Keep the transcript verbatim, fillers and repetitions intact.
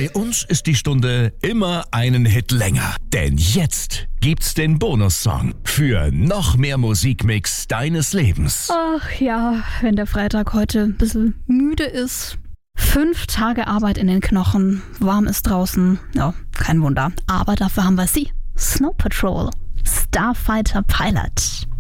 Bei uns ist die Stunde immer einen Hit länger. Denn jetzt gibt's den Bonussong für noch mehr Musikmix deines Lebens. Ach ja, wenn der Freitag heute ein bisschen müde ist. Fünf Tage Arbeit in den Knochen, warm ist draußen. Ja, kein Wunder. Aber dafür haben wir sie. Snow Patrol, Starfighter Pilot.